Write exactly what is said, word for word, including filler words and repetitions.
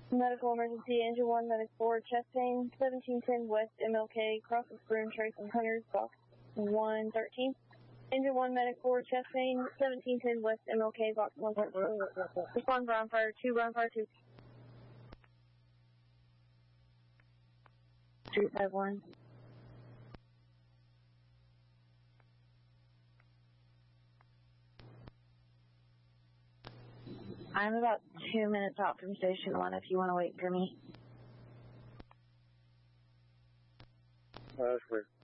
Medical emergency, engine one, medic four, chest pain, seventeen ten West M L K, cross the Spoon, Trace and Hunters, box one thirteen. Engine one, medic four, chest pain, seventeen ten West M L K, box one thirteen. Respond ground fire two, ground fire two. Street five one. I'm about two minutes out from station one if you want to wait for me. Uh, that's weird.